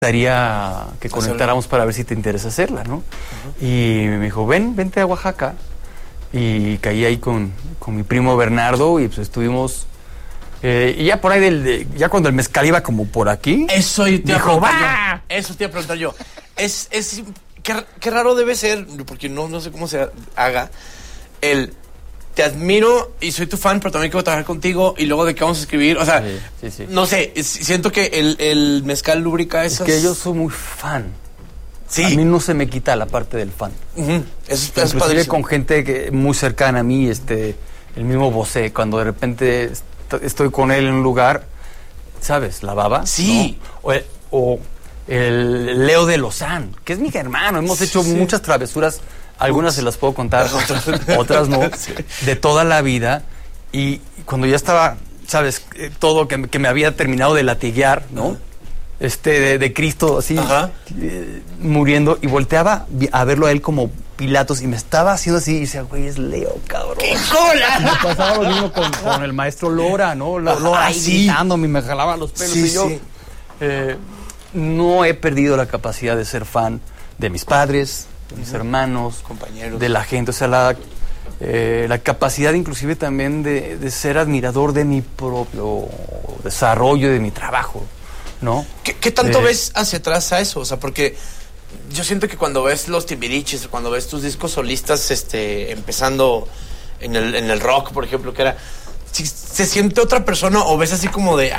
gustaría que conectáramos para ver si te interesa hacerla, ¿no? Y me dijo, vente a Oaxaca. Y caí ahí con mi primo Bernardo y pues estuvimos... y ya por ahí, ya cuando el mezcal iba como por aquí... Eso te iba a preguntar yo. Eso te iba a preguntar yo. Qué raro debe ser, porque no sé cómo se haga, te admiro y soy tu fan, pero también quiero trabajar contigo y luego de qué vamos a escribir, o sea, sí. No sé, siento que el mezcal lubrica esas... Es que yo soy muy fan. Sí. A mí no se me quita la parte del fan. Eso es Inclusive con gente muy cercana a mí, el mismo Bosé, cuando de repente estoy con él en un lugar, ¿sabes? La Baba. Sí. ¿No? O el Leo de Lozán, que es mi hermano. Hemos hecho muchas travesuras. Algunas se las puedo contar, otras no, de toda la vida. Y cuando ya estaba, ¿sabes? Todo que me había terminado de latiguear, ¿no? De Cristo, así, muriendo. Y volteaba a verlo a él como Pilatos y me estaba haciendo así y decía, güey, es Leo, cabrón. ¡Qué cola! Me pasaba lo mismo con el maestro Lora, ¿no? Lora ahí gritándome, me jalaba los pelos. Y yo no he perdido la capacidad de ser fan de mis padres, de mis hermanos, compañeros, de la gente, o sea, la capacidad inclusive también de ser admirador de mi propio desarrollo, de mi trabajo, ¿no? ¿Qué tanto ves hacia atrás a eso? O sea, porque yo siento que cuando ves los Timbiriches, cuando ves tus discos solistas, empezando en el rock, por ejemplo, que era, si se siente otra persona o ves así como de,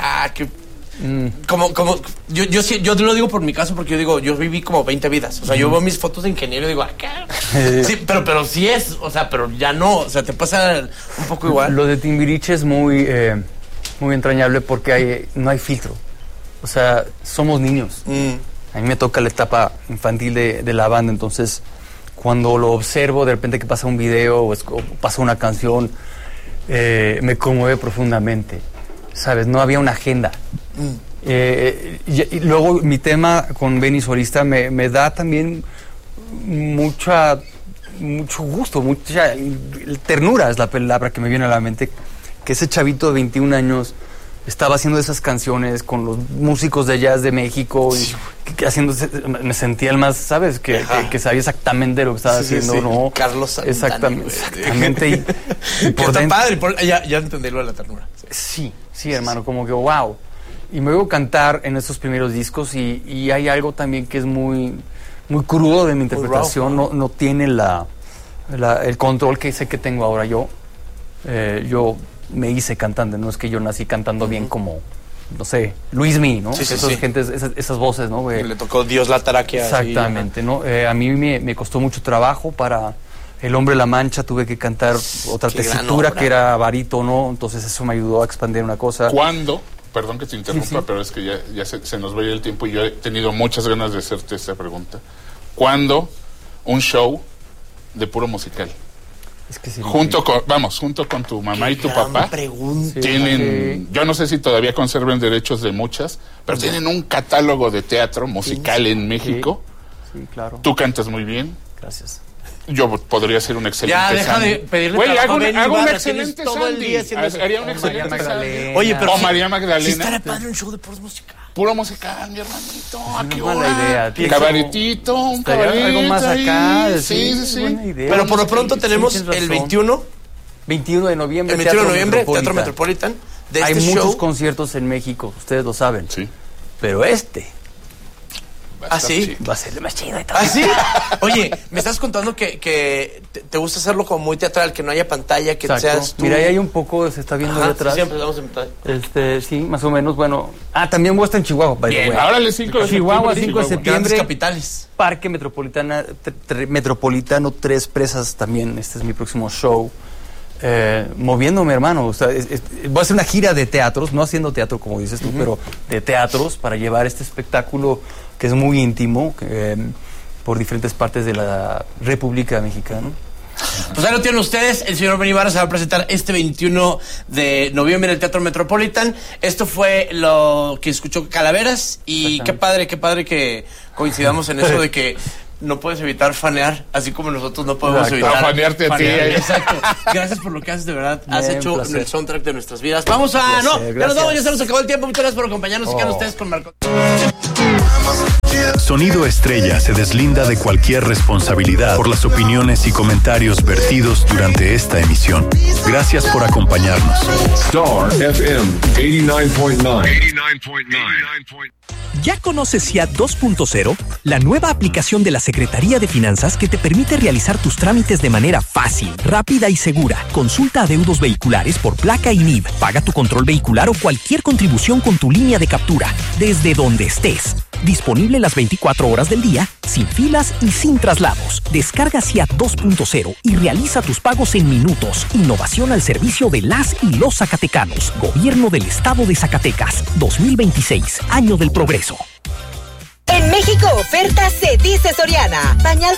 yo te lo digo por mi caso, porque yo digo, yo viví como 20 vidas. O sea, yo veo mis fotos de ingeniero y digo, ¿qué? Sí, pero sí es, o sea, pero ya no. O sea, te pasa un poco igual. Lo de Timbiriche es muy entrañable porque no hay filtro. O sea, somos niños. A mí me toca la etapa infantil de la banda, entonces cuando lo observo, de repente que pasa un video o pasa una canción, me conmueve profundamente. ¿Sabes? No había una agenda. Y luego mi tema con Benny Solista me da también mucho gusto, mucha ternura es la palabra que me viene a la mente, que ese chavito de 21 años estaba haciendo esas canciones con los músicos de jazz de México y me sentía el más, ¿sabes? Que sabía exactamente lo que estaba haciendo, ¿no? Carlos Santana. Exactamente. Y por está padre, ya entendí lo de la ternura. Sí, hermano, como que wow. Y me veo cantar en esos primeros discos y hay algo también que es muy, muy crudo de mi interpretación, no tiene el control que sé que tengo ahora yo. Yo me hice cantante, no es que yo nací cantando bien como, no sé, Luismi, ¿no? Esas voces, ¿no? Le tocó Dios la taraquea. Exactamente, así, ¿no? A mí me costó mucho trabajo para El Hombre de la Mancha, tuve que cantar otra tesitura que era barítono, entonces eso me ayudó a expandir una cosa. ¿Cuándo? Perdón que te interrumpa, pero es que ya se nos va a ir el tiempo y yo he tenido muchas ganas de hacerte esta pregunta. ¿Cuándo un show de puro musical? Es que sí, junto con tu mamá y tu papá tienen, yo no sé si todavía conserven derechos de muchas, pero tienen un catálogo de teatro musical en México. Sí, claro. Tú cantas muy bien. Gracias. Yo podría ser un excelente Sandy. Ya, deja de pedirle trabajo a Benny hago un excelente todo el día Sandy. Haría un excelente Sandy. Oye, pero María Magdalena. Sí estaría padre un show de puros musical. Puro musical, mi hermanito. ¿A qué hora? Idea. Cabaretito, un cabaret. Algo más acá. Sí. Buena idea. Pero por lo pronto tenemos el 21 de noviembre. El 21 de noviembre, Teatro Metropolitan. Hay muchos conciertos en México, ustedes lo saben. Sí. Pero sí, va a ser el más chido y todo. ¿Ah, sí? Oye, me estás contando que te gusta hacerlo como muy teatral, que no haya pantalla, que seas tú. Mira, ahí hay un poco, se está viendo detrás. Sí, siempre estamos en pantalla. Sí, más o menos, bueno. También voy a estar en Chihuahua. Bien, ahora le 5 de Chihuahua, 5 de septiembre. Grandes capitales. Parque Metropolitano, Tres Presas también. Este es mi próximo show. Moviéndome, hermano. O sea, voy a hacer una gira de teatros, no haciendo teatro como dices tú, pero de teatros para llevar este espectáculo que es muy íntimo por diferentes partes de la República Mexicana. Pues ahí lo tienen ustedes. El señor Benny Barra se va a presentar este 21 de noviembre en el Teatro Metropolitan. Esto fue lo que escuchó Calaveras y qué padre que coincidamos en eso de que no puedes evitar fanear, así como nosotros no podemos evitar fanearte a ti. Exacto. Gracias por lo que haces, de verdad. Has hecho el soundtrack de nuestras vidas. Vamos a... Ya nos vamos, ya se nos acabó el tiempo. Muchas gracias por acompañarnos. Se quedan ustedes con Marco. Sonido Estrella se deslinda de cualquier responsabilidad por las opiniones y comentarios vertidos durante esta emisión. Gracias por acompañarnos. Star FM 89.9. ¿Ya conoces SIAT 2.0? La nueva aplicación de la Secretaría de Finanzas que te permite realizar tus trámites de manera fácil, rápida y segura. Consulta adeudos vehiculares por placa y NIV. Paga tu control vehicular o cualquier contribución con tu línea de captura, desde donde estés. Disponible las 24 horas del día, sin filas y sin traslados. Descarga SIAT 2.0 y realiza tus pagos en minutos. Innovación al servicio de las y los zacatecanos. Gobierno del Estado de Zacatecas. 2026, Año del Progreso. En México, oferta se dice Soriana. Pañal